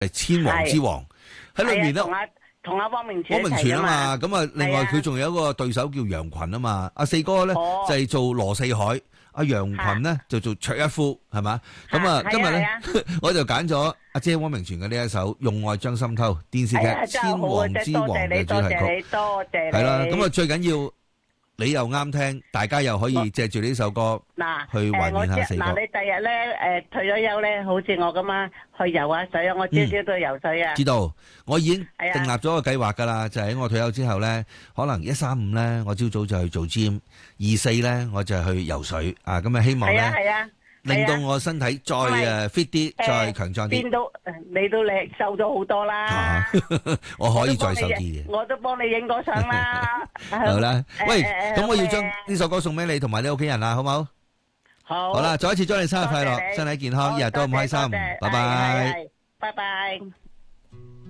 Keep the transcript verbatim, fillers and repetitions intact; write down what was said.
誒千王之王喺裏面咧。 同阿同阿汪明荃汪明荃啊嘛，咁啊，另外佢仲有一個對手叫楊群啊嘛，阿四哥咧就係做羅四海，阿楊群咧就做卓一夫，係嘛？咁啊，今日咧我就揀咗阿姐汪明荃嘅呢一首《用愛將心偷》電視劇《千王之王》嘅主題曲， 多謝你， 係啦，咁啊最緊要你又啱聽，大家又可以借住呢首歌嗱去懷念下四哥。 嗱，你第日咧誒退咗休咧，好似我咁啊，去游下水啊，我朝朝都游水啊。 知道，我已經訂立咗個計劃㗎啦，就喺我退休之後咧，可能一三五咧，我朝早就去做 gym， 二四咧我就去游水啊，咁啊希望咧。令到我身體再誒 fit 啲，再強壯啲。 變到你都靚瘦咗好多啦！ 我可以再瘦啲嘅。 我都幫你影過相啦。 好啦，喂，咁我要將呢首歌送俾你同埋你屋企人啦，好唔好？ 好。 好啦，再一次祝你生日快樂，身體健康，日日都咁開心。拜拜。 拜拜。